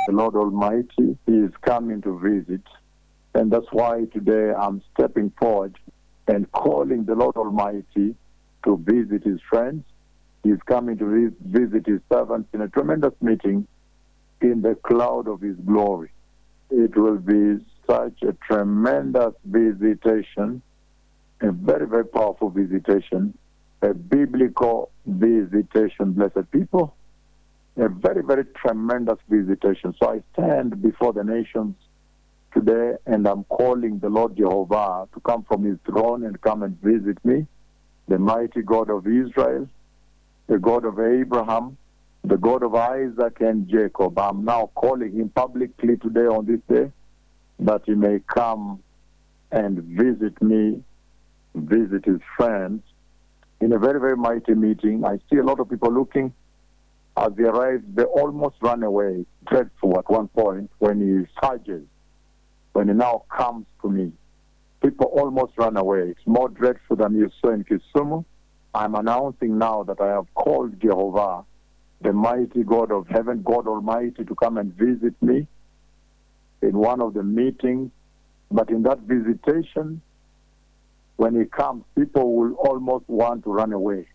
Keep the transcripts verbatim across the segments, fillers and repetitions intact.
The Lord Almighty is coming to visit. And that's why today I'm stepping forward and calling the Lord Almighty to visit his friends. He's coming to visit his servants in a tremendous meeting in the cloud of his glory. It will be such a tremendous visitation, a very, very powerful visitation, a biblical visitation, blessed people, a very, very tremendous visitation. So I stand before the nations today and I'm calling the Lord Jehovah to come from his throne and come and visit me, the mighty God of Israel, the God of Abraham, the God of Isaac and Jacob. I'm now calling him publicly today on this day that he may come and visit me, visit his friends in a very, very mighty meeting. I see a lot of people looking. As they arrive, they almost run away. Dreadful at one point when he surges, when he now comes to me. People almost run away. It's more dreadful than you saw in Kisumu. I'm announcing now that I have called Jehovah, the mighty God of heaven, God Almighty, to come and visit me in one of the meetings. But in that visitation, when he comes, people will almost want to run away.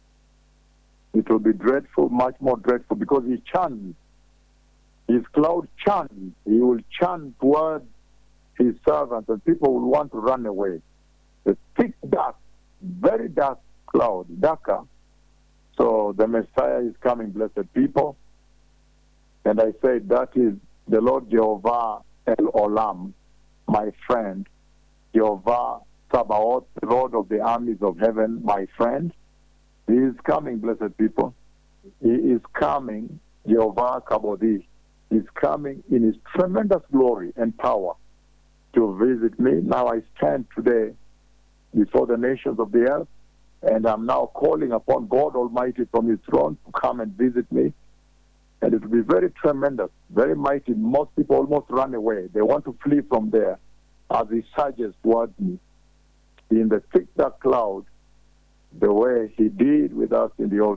It will be dreadful, much more dreadful, because he chants. His cloud chants. He will chant towards his servants, and people will want to run away. The thick, dark, very dark cloud, darker. So the Messiah is coming, blessed people. And I say that is the Lord Jehovah El Olam, my friend. Jehovah Sabaoth, the Lord of the armies of heaven, my friend. He is coming, blessed people. He is coming, Jehovah Kabodi. He is coming in his tremendous glory and power to visit me. Now I stand today before the nations of the earth, and I'm now calling upon God Almighty from his throne to come and visit me. And it will be very tremendous, very mighty. Most people almost run away. They want to flee from there as he surges towards me in the thick dark cloud, the way he did with us in the Old